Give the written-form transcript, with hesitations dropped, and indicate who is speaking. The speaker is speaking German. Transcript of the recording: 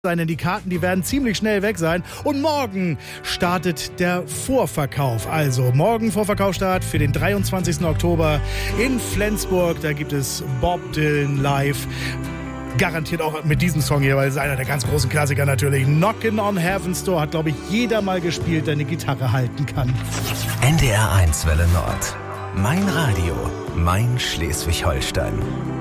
Speaker 1: Denn die Karten, die werden ziemlich schnell weg sein. Und morgen startet der Vorverkauf. Also morgen Vorverkaufsstart für den 23. Oktober in Flensburg. Da gibt es Bob Dylan live. Garantiert auch mit diesem Song hier, weil es ist einer der ganz großen Klassiker natürlich. Knockin' on Heaven's Door hat, glaube ich, jeder mal gespielt, der eine Gitarre halten kann.
Speaker 2: NDR 1 Welle Nord. Mein Radio, mein Schleswig-Holstein.